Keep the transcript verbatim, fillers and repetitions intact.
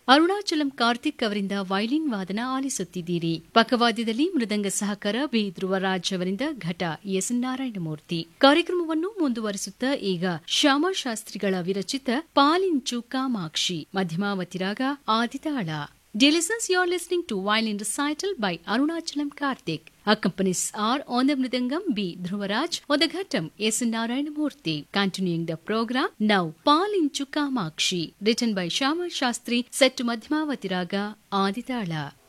ಅರುಣಾಚಲಂ ಕಾರ್ತಿಕ್ ಅವರಿಂದ ವೈಲಿನ್ ವಾದನ ಆಲಿಸುತ್ತಿದ್ದೀರಿ. ಪಕ್ಕವಾದ್ಯದಲ್ಲಿ ಮೃದಂಗ ಸಹಕಾರ ಬಿ ಧ್ರುವರಾಜ್ ಅವರಿಂದ ಘಟ ಎಸ್ ನಾರಾಯಣಮೂರ್ತಿ. ಕಾರ್ಯಕ್ರಮವನ್ನು ಮುಂದುವರಿಸುತ್ತಾ ಈಗ ಶ್ಯಾಮಶಾಸ್ತ್ರಿಗಳ ವಿರಚಿತ ಪಾಲಿಂಚು ಕಾಮಾಕ್ಷಿ ಮಧ್ಯಮಾವತಿ ರಾಗ ಆದಿತಾಳ. Dear listeners, you are listening to Violin Recital by Arunachalam Karthik. Accompanies are on the Mridangam B. Dhruvaraj, on the Ghatam S. Narayanamurthy. Continuing the program, now Palinchu Kamakshi, written by Shama Shastri, set to Madhyamavati Raga Aditala.